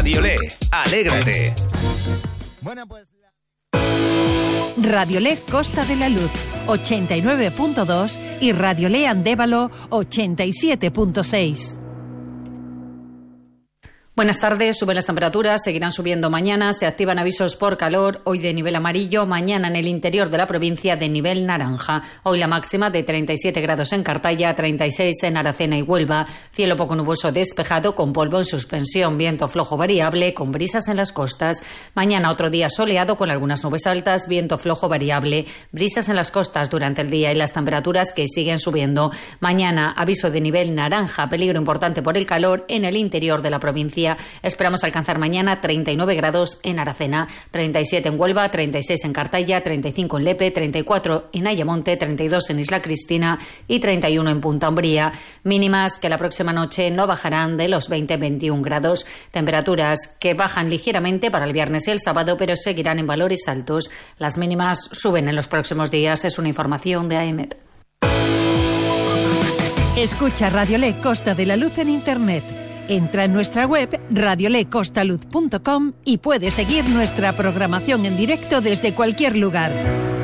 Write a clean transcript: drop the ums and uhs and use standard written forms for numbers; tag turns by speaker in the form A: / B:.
A: Radiolé, alégrate.
B: Bueno, pues...
C: Radiolé Costa de la Luz 89.2 y Radiolé Andévalo 87.6.
D: Buenas tardes, suben las temperaturas, seguirán subiendo mañana, se activan avisos por calor, hoy de nivel amarillo, mañana en el interior de la provincia de nivel naranja. Hoy la máxima de 37 grados en Cartaya, 36 en Aracena y Huelva, cielo poco nuboso despejado con polvo en suspensión, viento flojo variable con brisas en las costas. Mañana otro día soleado con algunas nubes altas, viento flojo variable, brisas en las costas durante el día y las temperaturas que siguen subiendo. Mañana aviso de nivel naranja, peligro importante por el calor en el interior de la provincia. Esperamos alcanzar mañana 39 grados en Aracena, 37 en Huelva, 36 en Cartaya, 35 en Lepe, 34 en Ayamonte, 32 en Isla Cristina y 31 en Punta Umbría. Mínimas que la próxima noche no bajarán de los 20-21 grados. Temperaturas que bajan ligeramente para el viernes y el sábado, pero seguirán en valores altos. Las mínimas suben en los próximos días. Es una información de AEMET.
C: Escucha Radiolé Costa de la Luz en Internet. Entra en nuestra web radiolecostaluz.com y puedes seguir nuestra programación en directo desde cualquier lugar.